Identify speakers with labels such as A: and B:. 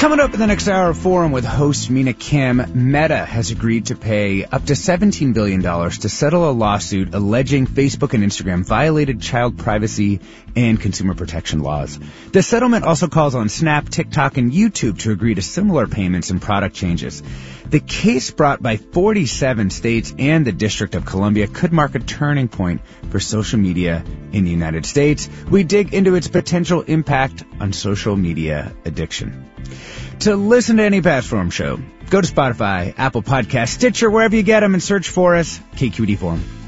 A: Coming up in the next hour of Forum with host Mina Kim, Meta has agreed to pay up to $17 billion to settle a lawsuit alleging Facebook and Instagram violated child privacy and consumer protection laws. The settlement also calls on Snap, TikTok, and YouTube to agree to similar payments and product changes. The case brought by 47 states and the District of Columbia could mark a turning point for social media in the United States. We dig into its potential impact on social media addiction. To listen to any past Forum show, go to Spotify, Apple Podcasts, Stitcher, wherever you get them, and search for us, KQED Forum.